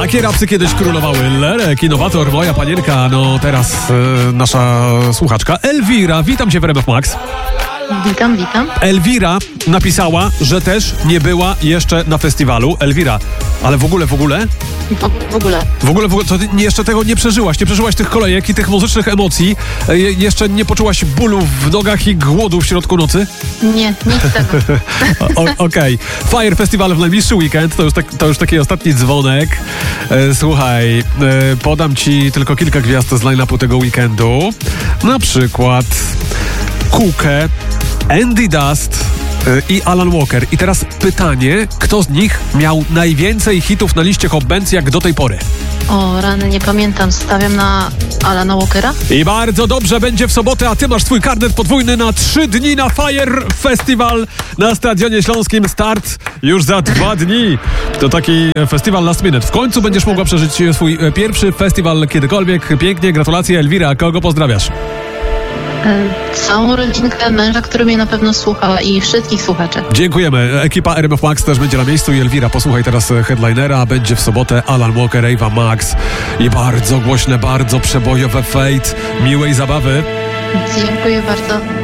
Takie rapsy kiedyś królowały. Lerek, innowator, moja panienka. No teraz nasza słuchaczka Elwira. Witam cię w RMF Max. Witam. Elwira napisała, że też nie była jeszcze na festiwalu. Elwira, ale w ogóle? W ogóle To ty jeszcze tego nie przeżyłaś tych kolejek i tych muzycznych emocji. Jeszcze nie poczułaś bólu w nogach i głodu w środku nocy? nie, nic z tego. Okej. Fire Festival w najbliższy weekend, to już taki ostatni dzwonek. Słuchaj, podam ci tylko kilka gwiazd z line-upu tego weekendu. Na przykład Kukę, Andy Dust i Alan Walker. I teraz pytanie, kto z nich miał najwięcej hitów na liście Hot Bands jak do tej pory? O, rany, nie pamiętam. Stawiam na Alana Walkera. I bardzo dobrze, będzie w sobotę, a ty masz twój karnet podwójny na 3 dni na Fire Festival na Stadionie Śląskim. Start już za 2 dni. To taki festiwal last minute. W końcu będziesz mogła przeżyć swój pierwszy festiwal kiedykolwiek. Pięknie, gratulacje. Elwira, kogo pozdrawiasz? Całą rodzinkę męża, który mnie na pewno słucha i wszystkich słuchaczy. Dziękujemy. Ekipa RMF Max też będzie na miejscu i Elwira, posłuchaj teraz headlinera. Będzie w sobotę Alan Walker, Ava Max i bardzo głośne, bardzo przebojowe Fate. Miłej zabawy. Dziękuję bardzo.